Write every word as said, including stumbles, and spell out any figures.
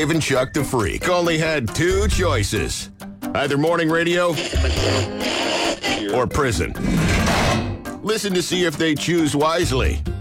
Dave and Chuck the Freak only had two choices. Either morning radio or prison. Listen to see if they choose wisely.